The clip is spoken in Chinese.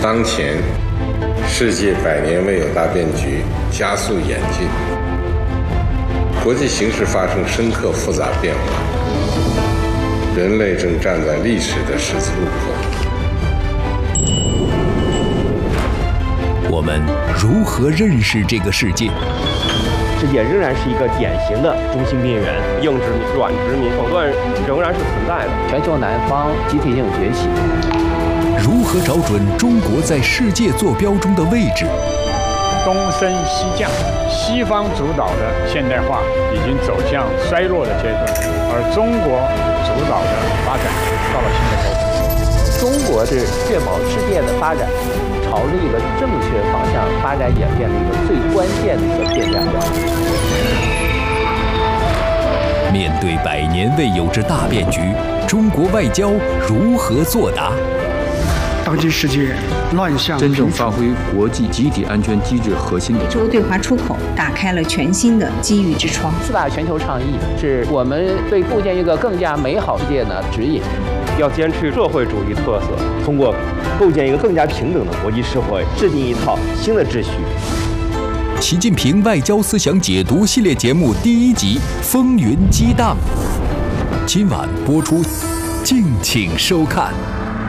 当前，世界100年未有大变局加速演进，国际形势发生深刻复杂变化，人类正站在历史的十字路口。 我们如何认识这个世界？ 世界仍然是一个典型的中心边缘，硬殖民、软殖民手段仍然是存在的。 全球南方集体性崛起。 如何找准中国在世界坐标中的位置？ 东升西降，西方主导的现代化已经走向衰落的阶段，而中国主导的发展到了新的高峰。 中国是确保世界的发展朝着一个正确方向发展演变的一个最关键的一个变量标。 面对100年未有之大变局，中国外交如何作答？ 当今世界乱象真正发挥国际集体安全机制核心的自由对华出口打开了全新的机遇之窗。 4大全球倡议是我们对构建一个更加美好世界的指引。 要坚持社会主义特色，通过构建一个更加平等的国际社会，制定一套新的秩序。 习近平外交思想解读系列节目第1集《风云激荡》，今晚播出，敬请收看。